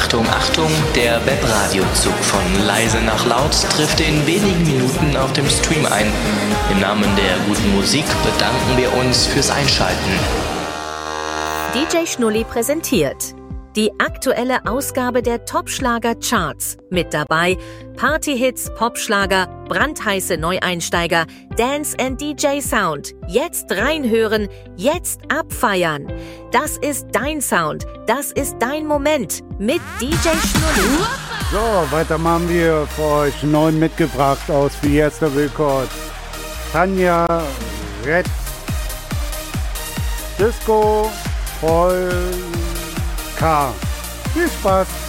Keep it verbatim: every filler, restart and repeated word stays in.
Achtung, Achtung, der Webradiozug von leise nach laut trifft in wenigen Minuten auf dem Stream ein. Im Namen der guten Musik bedanken wir uns fürs Einschalten. D J Schnulli präsentiert die aktuelle Ausgabe der Top-Schlager-Charts. Mit dabei Partyhits, Popschlager, brandheiße Neueinsteiger, Dance and D J Sound. Jetzt reinhören, jetzt abfeiern. Das ist dein Sound, das ist dein Moment mit D J Schnulli. So, weiter machen wir für euch neun mitgebracht aus Fiesta Records. Tanja, Red, Disco, Paul K. Viel Spaß!